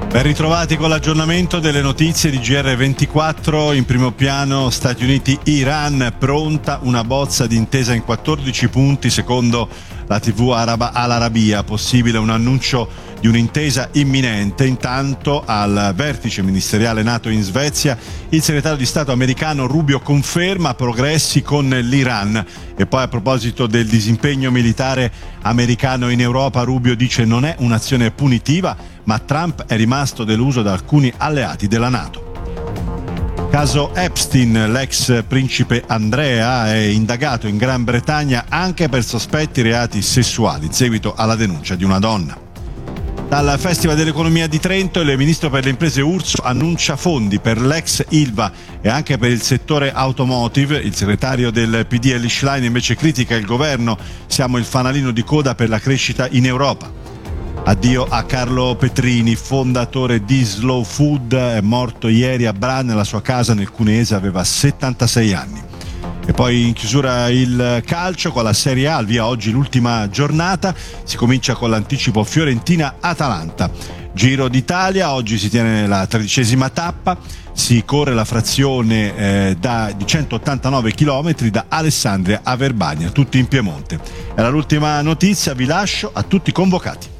Ben ritrovati con l'aggiornamento delle notizie di GR24. In primo piano Stati Uniti-Iran, pronta una bozza di intesa in 14 punti secondo la TV araba Al Arabiya, possibile un annuncio di un'intesa imminente. Intanto al vertice ministeriale NATO in Svezia il segretario di Stato americano Rubio conferma progressi con l'Iran. E poi a proposito del disimpegno militare americano in Europa, Rubio dice non è un'azione punitiva, ma Trump è rimasto deluso da alcuni alleati della NATO. Caso Epstein, l'ex principe Andrea è indagato in Gran Bretagna anche per sospetti reati sessuali in seguito alla denuncia di una donna. Dal Festival dell'Economia di Trento il ministro per le imprese Urso annuncia fondi per l'ex Ilva e anche per il settore automotive. Il segretario del PD Elly Schlein invece critica il governo, siamo il fanalino di coda per la crescita in Europa. Addio a Carlo Petrini, fondatore di Slow Food, è morto ieri a Bra nella sua casa nel Cuneese, aveva 76 anni. E poi in chiusura il calcio con la Serie A, al via oggi l'ultima giornata, si comincia con l'anticipo Fiorentina-Atalanta. Giro d'Italia, oggi si tiene la 13ª tappa, si corre la frazione di 189 km da Alessandria a Verbania, tutti in Piemonte. Era l'ultima notizia, vi lascio a tutti i convocati.